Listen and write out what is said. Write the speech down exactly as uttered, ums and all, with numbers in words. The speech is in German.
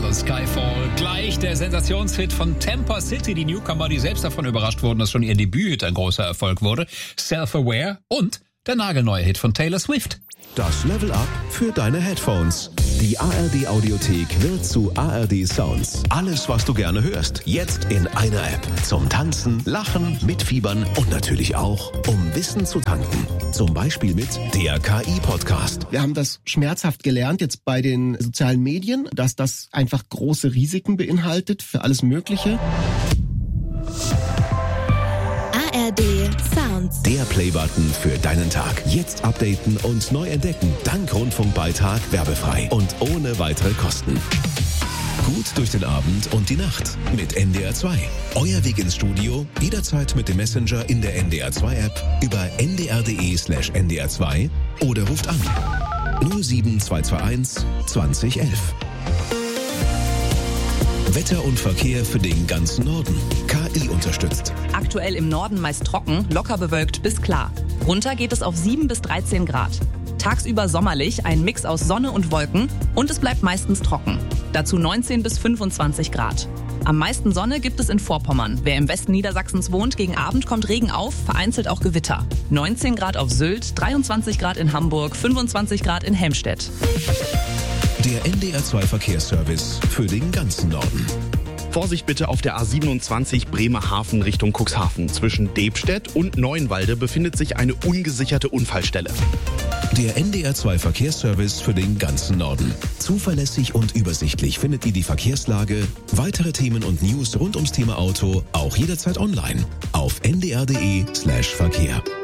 Adele, Skyfall. Gleich der Sensationshit von Tampa City, die Newcomer, die selbst davon überrascht wurden, dass schon ihr Debüt ein großer Erfolg wurde. Self-Aware und der nagelneue Hit von Taylor Swift. Das Level Up für deine Headphones. Die A R D Audiothek wird zu A R D Sounds. Alles, was du gerne hörst, jetzt in einer App. Zum Tanzen, Lachen, Mitfiebern und natürlich auch, um Wissen zu tanken. Zum Beispiel mit der K I-Podcast. Wir haben das schmerzhaft gelernt jetzt bei den sozialen Medien, dass das einfach große Risiken beinhaltet für alles Mögliche. A R D Sounds. Der Playbutton für deinen Tag. Jetzt updaten und neu entdecken. Dank Rundfunkbeitrag werbefrei und ohne weitere Kosten. Gut durch den Abend und die Nacht mit N D R zwei. Euer Weg ins Studio, jederzeit mit dem Messenger in der N D R zwei App über n d r punkt d e slash n d r zwei oder ruft an null sieben zwei zwei eins zwanzig elf. Wetter und Verkehr für den ganzen Norden. K I unterstützt. Aktuell im Norden meist trocken, locker bewölkt bis klar. Runter geht es auf sieben bis dreizehn Grad. Tagsüber sommerlich, ein Mix aus Sonne und Wolken und es bleibt meistens trocken. Dazu neunzehn bis fünfundzwanzig Grad. Am meisten Sonne gibt es in Vorpommern. Wer im Westen Niedersachsens wohnt, gegen Abend kommt Regen auf, vereinzelt auch Gewitter. neunzehn Grad auf Sylt, dreiundzwanzig Grad in Hamburg, fünfundzwanzig Grad in Helmstedt. Der N D R zwei Verkehrsservice für den ganzen Norden. Vorsicht bitte auf der A siebenundzwanzig Bremerhaven Richtung Cuxhaven. Zwischen Debstedt und Neuenwalde befindet sich eine ungesicherte Unfallstelle. Der N D R zwei Verkehrsservice für den ganzen Norden. Zuverlässig und übersichtlich findet ihr die Verkehrslage, weitere Themen und News rund ums Thema Auto auch jederzeit online auf n d r punkt d e slash Verkehr.